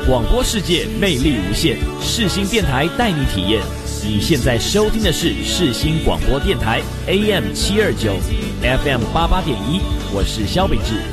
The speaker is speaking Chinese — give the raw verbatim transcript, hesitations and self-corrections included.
广播世界魅力无限，世新电台带你体验。你现在收听的是世新广播电台 A M 七二九 F M 八八点一，我是萧秉治。